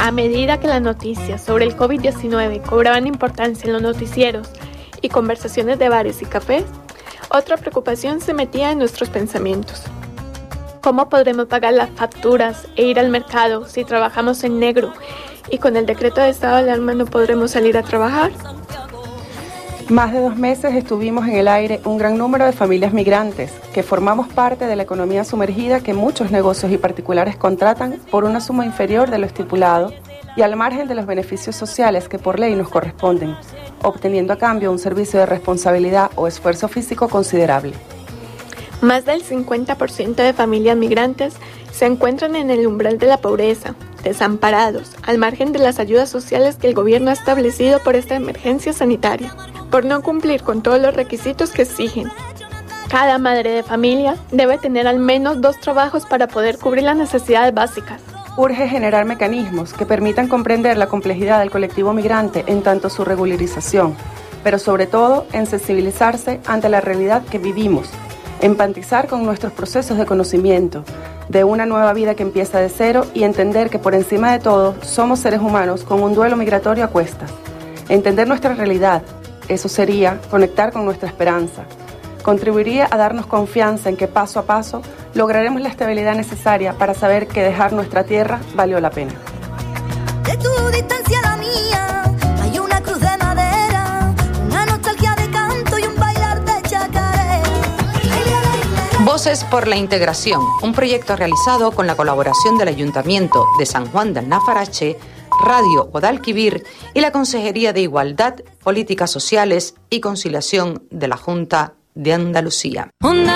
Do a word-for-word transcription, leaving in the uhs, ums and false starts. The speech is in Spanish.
A medida que las noticias sobre el covid diecinueve cobraban importancia en los noticieros y conversaciones de bares y cafés, otra preocupación se metía en nuestros pensamientos. ¿Cómo podremos pagar las facturas e ir al mercado si trabajamos en negro y con el decreto de estado de alarma no podremos salir a trabajar? Más de dos meses estuvimos en el aire un gran número de familias migrantes que formamos parte de la economía sumergida que muchos negocios y particulares contratan por una suma inferior de lo estipulado y al margen de los beneficios sociales que por ley nos corresponden, obteniendo a cambio un servicio de responsabilidad o esfuerzo físico considerable. Más del cincuenta por ciento de familias migrantes se encuentran en el umbral de la pobreza, desamparados, al margen de las ayudas sociales que el gobierno ha establecido por esta emergencia sanitaria, por no cumplir con todos los requisitos que exigen. Cada madre de familia debe tener al menos dos trabajos para poder cubrir las necesidades básicas. Urge generar mecanismos que permitan comprender la complejidad del colectivo migrante en tanto su regularización, pero sobre todo en sensibilizarse ante la realidad que vivimos, empatizar con nuestros procesos de conocimiento, de una nueva vida que empieza de cero y entender que por encima de todo somos seres humanos con un duelo migratorio a cuestas. Entender nuestra realidad, eso sería conectar con nuestra esperanza. Contribuiría a darnos confianza en que paso a paso lograremos la estabilidad necesaria para saber que dejar nuestra tierra valió la pena. De tu distancia a la mía hay una cruz de madera, una nostalgia de canto y un bailar de chacarera. Voces por la Integración, un proyecto realizado con la colaboración del Ayuntamiento de San Juan del Alnafarache, Radio Guadalquivir y la Consejería de Igualdad, Políticas Sociales y Conciliación de la Junta de Andalucía.